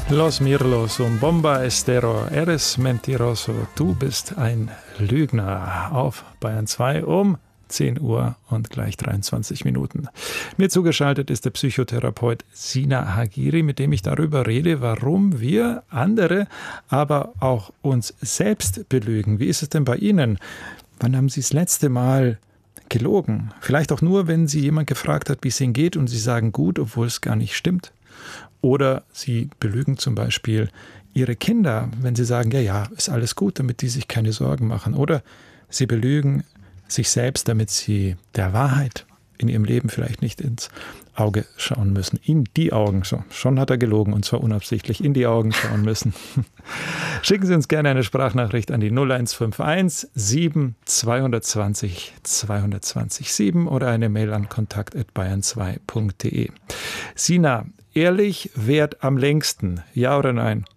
Los Mirlos und Bomba Estero, eres mentiroso, du bist ein Lügner. Auf Bayern 2 um 10 Uhr und gleich 23 Minuten. Mir zugeschaltet ist der Psychotherapeut Sina Hagiri, mit dem ich darüber rede, warum wir andere, aber auch uns selbst belügen. Wie ist es denn bei Ihnen? Wann haben Sie das letzte Mal gelogen? Vielleicht auch nur, wenn Sie jemand gefragt hat, wie es Ihnen geht und Sie sagen gut, obwohl es gar nicht stimmt. Oder Sie belügen zum Beispiel Ihre Kinder, wenn Sie sagen, ja, ist alles gut, damit die sich keine Sorgen machen. Oder Sie belügen sich selbst, damit Sie der Wahrheit in Ihrem Leben vielleicht nicht ins Auge schauen müssen. In die Augen. Schon hat er gelogen und zwar unabsichtlich in die Augen schauen müssen. Schicken Sie uns gerne eine Sprachnachricht an die 0151 7 220 220 7 oder eine Mail an kontakt@bayern2.de. Sina, ehrlich währt am längsten. Ja oder nein?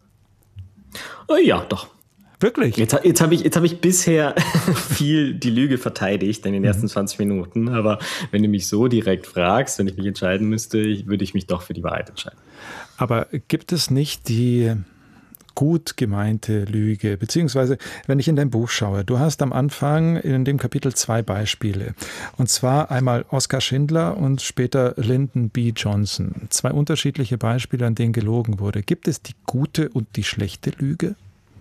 Ja, doch. Wirklich? Jetzt hab ich bisher viel die Lüge verteidigt in den ersten 20 Minuten. Aber wenn du mich so direkt fragst, wenn ich mich entscheiden müsste, würde ich mich doch für die Wahrheit entscheiden. Aber gibt es nicht die gut gemeinte Lüge? Beziehungsweise, wenn ich in dein Buch schaue, du hast am Anfang in dem Kapitel 2 Beispiele. Und zwar einmal Oskar Schindler und später Lyndon B. Johnson. 2 unterschiedliche Beispiele, an denen gelogen wurde. Gibt es die gute und die schlechte Lüge?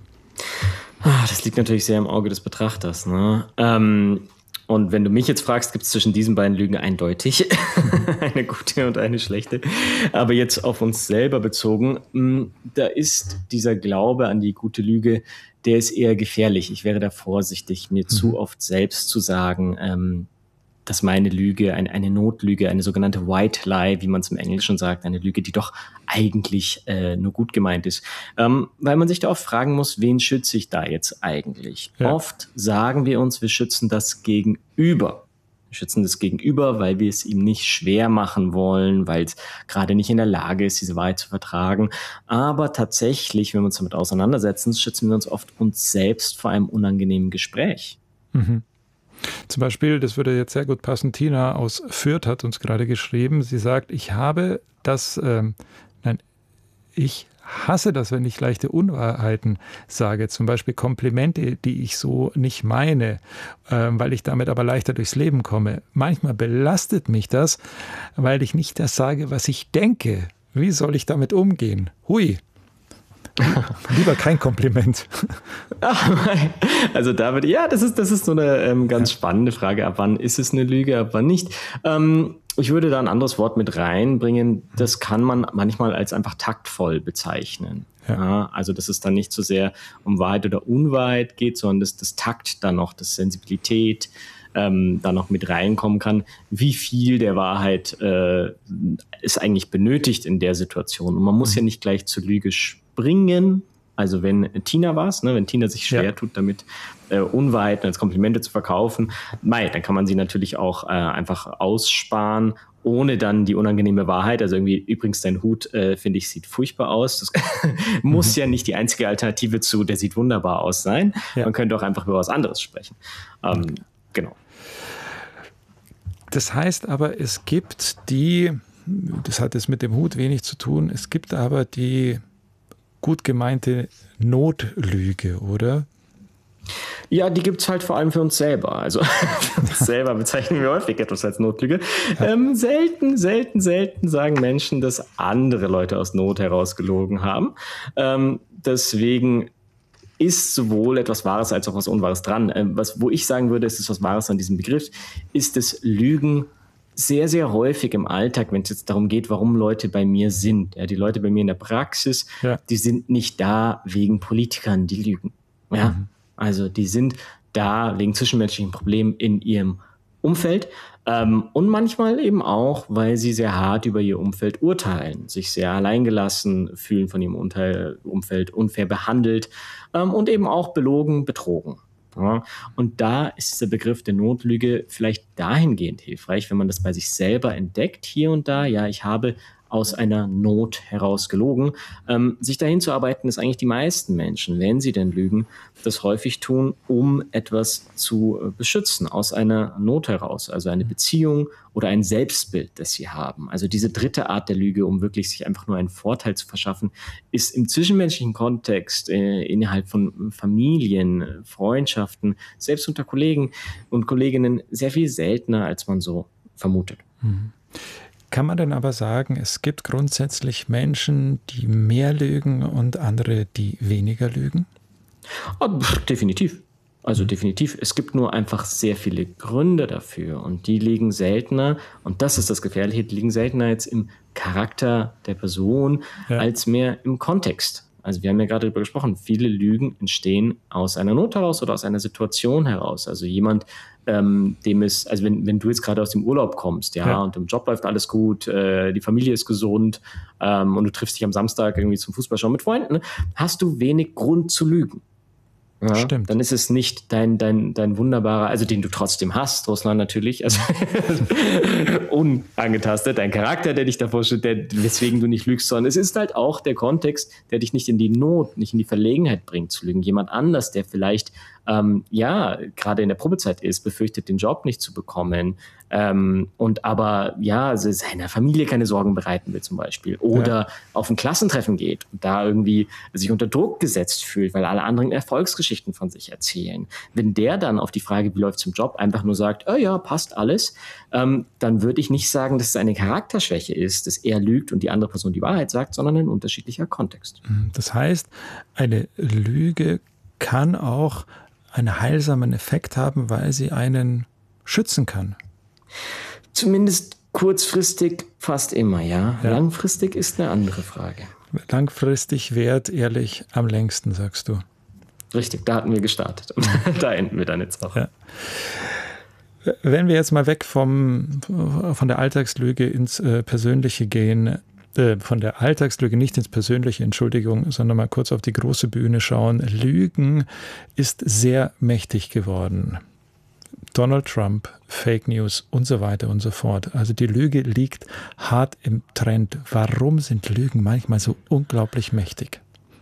Das liegt natürlich sehr im Auge des Betrachters, ne? Und wenn du mich jetzt fragst, gibt es zwischen diesen beiden Lügen eindeutig eine gute und eine schlechte. Aber jetzt auf uns selber bezogen, da ist dieser Glaube an die gute Lüge, der ist eher gefährlich. Ich wäre da vorsichtig, mir zu oft selbst zu sagen, dass meine Lüge, eine Notlüge, eine sogenannte White Lie, wie man es im Englischen sagt, eine Lüge, die doch eigentlich nur gut gemeint ist. Weil man sich da oft fragen muss, wen schütze ich da jetzt eigentlich? Ja. Oft sagen wir uns, wir schützen das Gegenüber. Wir schützen das Gegenüber, weil wir es ihm nicht schwer machen wollen, weil es gerade nicht in der Lage ist, diese Wahrheit zu vertragen. Aber tatsächlich, wenn wir uns damit auseinandersetzen, schützen wir uns oft uns selbst vor einem unangenehmen Gespräch. Mhm. Zum Beispiel, das würde jetzt sehr gut passen, Tina aus Fürth hat uns gerade geschrieben, sie sagt, ich hasse das, wenn ich leichte Unwahrheiten sage, zum Beispiel Komplimente, die ich so nicht meine, weil ich damit aber leichter durchs Leben komme. Manchmal belastet mich das, weil ich nicht das sage, was ich denke. Wie soll ich damit umgehen? Hui. Lieber kein Kompliment. Also David, ja, das ist so eine ganz spannende Frage. Ab wann ist es eine Lüge, ab wann nicht? Ich würde da ein anderes Wort mit reinbringen. Das kann man manchmal als einfach taktvoll bezeichnen. Ja, also dass es dann nicht so sehr um Wahrheit oder Unwahrheit geht, sondern dass das Takt dann noch, das Sensibilität da noch mit reinkommen kann, wie viel der Wahrheit ist eigentlich benötigt in der Situation. Und man muss ja nicht gleich zur Lüge springen. Also wenn Tina war's, ne, wenn Tina sich schwer tut, damit Unwahrheiten als Komplimente zu verkaufen, dann kann man sie natürlich auch einfach aussparen, ohne dann die unangenehme Wahrheit. Also irgendwie, übrigens, dein Hut, finde ich, sieht furchtbar aus. Das muss ja nicht die einzige Alternative zu, der sieht wunderbar aus sein. Ja. Man könnte auch einfach über was anderes sprechen. Genau. Das heißt aber, es gibt das hat jetzt mit dem Hut wenig zu tun, es gibt aber die gut gemeinte Notlüge, oder? Ja, die gibt's halt vor allem für uns selber. Also für uns selber bezeichnen wir häufig etwas als Notlüge. Ja. Selten sagen Menschen, dass andere Leute aus Not heraus gelogen haben. Deswegen ist sowohl etwas Wahres als auch was Unwahres dran. Wo ich sagen würde, es ist was Wahres an diesem Begriff, ist das Lügen sehr, sehr häufig im Alltag, wenn es jetzt darum geht, warum Leute bei mir sind. Ja, die Leute bei mir in der Praxis, die sind nicht da wegen Politikern, die lügen. Ja, also die sind da wegen zwischenmenschlichen Problemen in ihrem Umfeld und manchmal eben auch, weil sie sehr hart über ihr Umfeld urteilen, sich sehr alleingelassen fühlen von ihrem Umfeld, unfair behandelt und eben auch belogen, betrogen. Ja, und da ist der Begriff der Notlüge vielleicht dahingehend hilfreich, wenn man das bei sich selber entdeckt, hier und da. Ja, ich habe aus einer Not heraus gelogen. Sich dahin zu arbeiten, ist eigentlich die meisten Menschen, wenn sie denn lügen, das häufig tun, um etwas zu beschützen, aus einer Not heraus, also eine Beziehung oder ein Selbstbild, das sie haben. Also diese dritte Art der Lüge, um wirklich sich einfach nur einen Vorteil zu verschaffen, ist im zwischenmenschlichen Kontext, innerhalb von Familien, Freundschaften, selbst unter Kollegen und Kolleginnen sehr viel seltener, als man so vermutet. Kann man denn aber sagen, es gibt grundsätzlich Menschen, die mehr lügen und andere, die weniger lügen? Oh, definitiv. Also definitiv. Es gibt nur einfach sehr viele Gründe dafür und die liegen seltener, und das ist das Gefährliche, die liegen seltener jetzt im Charakter der Person als mehr im Kontext. Also wir haben ja gerade darüber gesprochen, viele Lügen entstehen aus einer Not heraus oder aus einer Situation heraus. Also jemand, dem es, also wenn du jetzt gerade aus dem Urlaub kommst, und im Job läuft alles gut, die Familie ist gesund, und du triffst dich am Samstag irgendwie zum Fußballschauen mit Freunden, hast du wenig Grund zu lügen. Ja, stimmt. Dann ist es nicht dein wunderbarer, also den du trotzdem hast, Russland natürlich, also unangetastet, dein Charakter, der dich davor steht, weswegen du nicht lügst, sondern es ist halt auch der Kontext, der dich nicht in die Not, nicht in die Verlegenheit bringt zu lügen. Jemand anders, der vielleicht gerade in der Probezeit ist, befürchtet, den Job nicht zu bekommen, und aber seiner Familie keine Sorgen bereiten will zum Beispiel, oder auf ein Klassentreffen geht und da irgendwie sich unter Druck gesetzt fühlt, weil alle anderen Erfolgsgeschichten von sich erzählen. Wenn der dann auf die Frage, wie läuft's im Job, einfach nur sagt, passt alles, dann würde ich nicht sagen, dass es eine Charakterschwäche ist, dass er lügt und die andere Person die Wahrheit sagt, sondern ein unterschiedlicher Kontext. Das heißt, eine Lüge kann auch einen heilsamen Effekt haben, weil sie einen schützen kann. Zumindest kurzfristig fast immer, ja. Langfristig ist eine andere Frage. Langfristig währt ehrlich am längsten, sagst du. Richtig, da hatten wir gestartet und da enden wir dann jetzt auch. Ja. Wenn wir jetzt mal weg von der Alltagslüge ins Persönliche gehen, von der Alltagslüge nicht ins Persönliche, Entschuldigung, sondern mal kurz auf die große Bühne schauen. Lügen ist sehr mächtig geworden. Donald Trump, Fake News und so weiter und so fort. Also die Lüge liegt hart im Trend. Warum sind Lügen manchmal so unglaublich mächtig?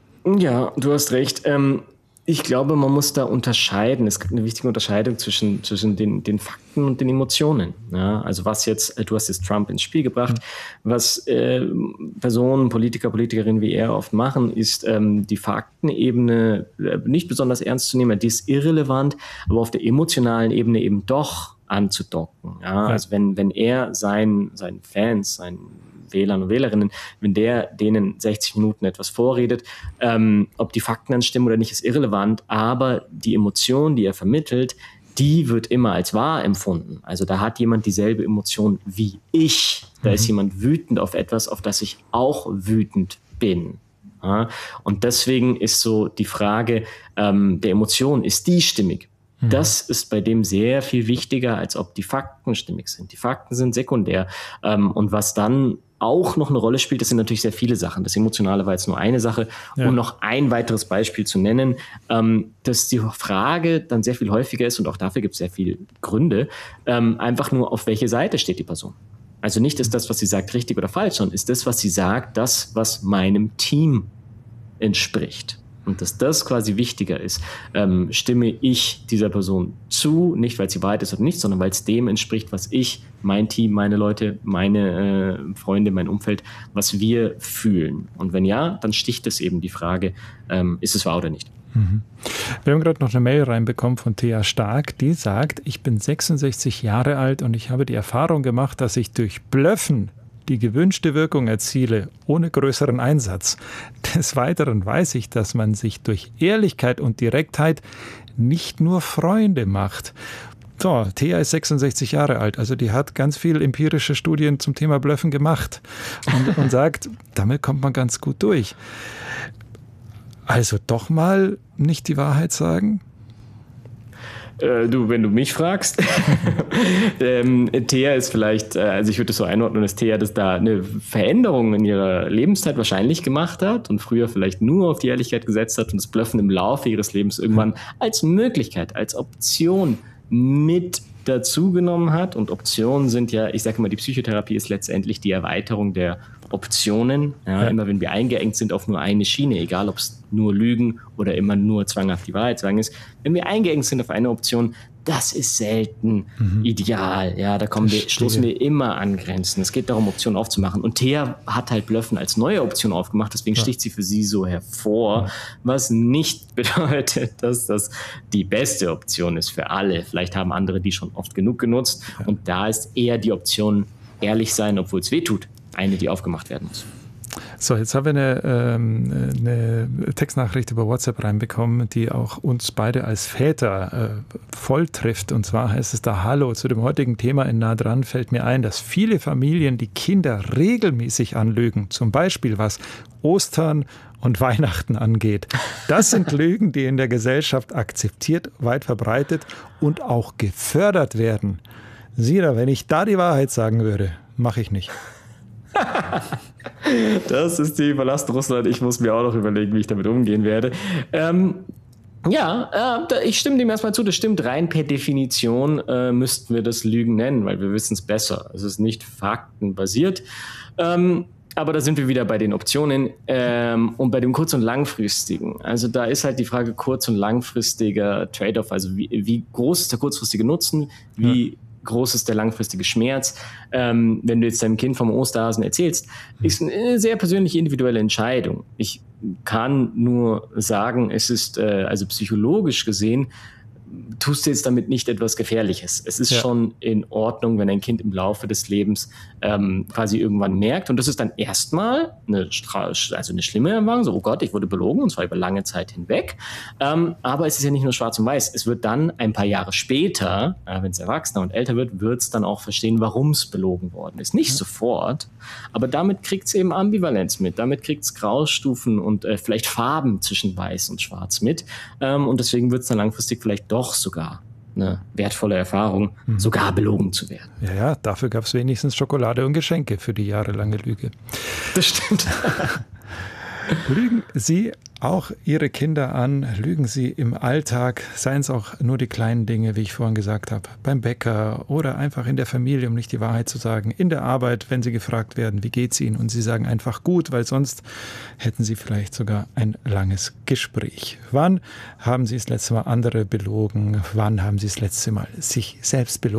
Ja, du hast recht. Ich glaube, man muss da unterscheiden. Es gibt eine wichtige Unterscheidung zwischen den Fakten und den Emotionen. Ja, also was jetzt, du hast jetzt Trump ins Spiel gebracht, was Personen, Politiker, Politikerinnen wie er oft machen, ist die Faktenebene nicht besonders ernst zu nehmen, die ist irrelevant, aber auf der emotionalen Ebene eben doch anzudocken. Ja, also wenn er seinen Fans, seinen Wählern und Wählerinnen, wenn der denen 60 Minuten etwas vorredet, ob die Fakten dann stimmen oder nicht, ist irrelevant, aber die Emotion, die er vermittelt, die wird immer als wahr empfunden. Also da hat jemand dieselbe Emotion wie ich. Da ist jemand wütend auf etwas, auf das ich auch wütend bin. Ja? Und deswegen ist so die Frage der Emotion, ist die stimmig? Das ist bei dem sehr viel wichtiger, als ob die Fakten stimmig sind. Die Fakten sind sekundär. Und was dann auch noch eine Rolle spielt, das sind natürlich sehr viele Sachen. Das Emotionale war jetzt nur eine Sache. Ja. Um noch ein weiteres Beispiel zu nennen, dass die Frage dann sehr viel häufiger ist, und auch dafür gibt es sehr viele Gründe, einfach nur, auf welche Seite steht die Person. Also nicht ist das, was sie sagt, richtig oder falsch, sondern ist das, was sie sagt, das, was meinem Team entspricht. Und dass das quasi wichtiger ist, stimme ich dieser Person zu, nicht weil sie Wahrheit ist oder nicht, sondern weil es dem entspricht, was ich, mein Team, meine Leute, meine Freunde, mein Umfeld, was wir fühlen. Und wenn ja, dann sticht es eben die Frage, ist es wahr oder nicht. Wir haben gerade noch eine Mail reinbekommen von Thea Stark, die sagt, ich bin 66 Jahre alt und ich habe die Erfahrung gemacht, dass ich durch Blöffen die gewünschte Wirkung erziele, ohne größeren Einsatz. Des Weiteren weiß ich, dass man sich durch Ehrlichkeit und Direktheit nicht nur Freunde macht. So, Thea ist 66 Jahre alt, also die hat ganz viel empirische Studien zum Thema Blöffen gemacht und sagt, damit kommt man ganz gut durch. Also doch mal nicht die Wahrheit sagen? Wenn du mich fragst, Thea ist vielleicht, also ich würde es so einordnen, dass Thea das da eine Veränderung in ihrer Lebenszeit wahrscheinlich gemacht hat und früher vielleicht nur auf die Ehrlichkeit gesetzt hat und das Blöffen im Laufe ihres Lebens irgendwann als Möglichkeit, als Option mit dazugenommen hat. Und Optionen sind ja, ich sage immer, die Psychotherapie ist letztendlich die Erweiterung der Optionen. Ja. Immer wenn wir eingeengt sind auf nur eine Schiene, egal ob es nur Lügen oder immer nur zwanghaft die Wahrheit sagen ist, wenn wir eingeengt sind auf eine Option, das ist selten ideal. Ja, da stoßen wir immer an Grenzen. Es geht darum, Optionen aufzumachen. Und Thea hat halt Blöffen als neue Option aufgemacht, deswegen sticht sie für sie so hervor, was nicht bedeutet, dass das die beste Option ist für alle. Vielleicht haben andere die schon oft genug genutzt. Und da ist eher die Option ehrlich sein, obwohl es weh tut, eine, die aufgemacht werden muss. So, jetzt haben wir eine Textnachricht über WhatsApp reinbekommen, die auch uns beide als Väter voll trifft. Und zwar heißt es da: Hallo, zu dem heutigen Thema in Nah dran fällt mir ein, dass viele Familien die Kinder regelmäßig anlügen. Zum Beispiel was Ostern und Weihnachten angeht. Das sind Lügen, die in der Gesellschaft akzeptiert, weit verbreitet und auch gefördert werden. Sira, wenn ich da die Wahrheit sagen würde, mache ich nicht. Das ist die Verlassen Russland. Ich muss mir auch noch überlegen, wie ich damit umgehen werde. Ich stimme dem erstmal zu. Das stimmt. Rein per Definition müssten wir das Lügen nennen, weil wir wissen es besser. Es ist nicht faktenbasiert. Aber da sind wir wieder bei den Optionen und bei dem kurz- und langfristigen. Also da ist halt die Frage kurz- und langfristiger Trade-off. Also wie groß ist der kurzfristige Nutzen? Wie groß ist der langfristige Schmerz? Wenn du jetzt deinem Kind vom Osterhasen erzählst, ist eine sehr persönliche, individuelle Entscheidung. Ich kann nur sagen, es ist also psychologisch gesehen, tust du jetzt damit nicht etwas Gefährliches. Es ist schon in Ordnung, wenn ein Kind im Laufe des Lebens quasi irgendwann merkt, und das ist dann erstmal eine schlimme Erfahrung, so, oh Gott, ich wurde belogen, und zwar über lange Zeit hinweg. Aber es ist ja nicht nur schwarz und weiß. Es wird dann ein paar Jahre später, wenn es erwachsener und älter wird, wird es dann auch verstehen, warum es belogen worden ist. Nicht sofort, aber damit kriegt es eben Ambivalenz mit. Damit kriegt es Graustufen und vielleicht Farben zwischen weiß und schwarz mit. Und deswegen wird es dann langfristig vielleicht doch sogar eine wertvolle Erfahrung, sogar belogen zu werden. Ja, dafür gab es wenigstens Schokolade und Geschenke für die jahrelange Lüge. Das stimmt. Lügen Sie auch Ihre Kinder an, lügen Sie im Alltag, seien es auch nur die kleinen Dinge, wie ich vorhin gesagt habe, beim Bäcker oder einfach in der Familie, um nicht die Wahrheit zu sagen, in der Arbeit, wenn Sie gefragt werden, wie geht's Ihnen, und Sie sagen einfach gut, weil sonst hätten Sie vielleicht sogar ein langes Gespräch. Wann haben Sie das letzte Mal andere belogen? Wann haben Sie das letzte Mal sich selbst belogen?